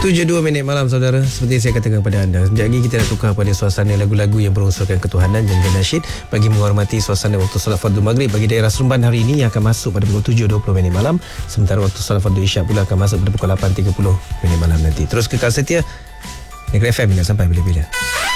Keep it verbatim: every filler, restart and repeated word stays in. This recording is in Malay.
tujuh dua minit malam saudara. Seperti saya katakan kepada anda, sekejap lagi kita nak tukar pada suasana lagu-lagu yang berunsurkan ketuhanan dan nasyid bagi menghormati suasana waktu solat fardu maghrib bagi daerah Seremban hari ini yang akan masuk pada pukul tujuh dua puluh minit malam. Sementara waktu solat fardu isyak pula akan masuk pada pukul lapan tiga puluh minit malam nanti. Terus kekal setia Negeri F M hingga sampai bila-bila.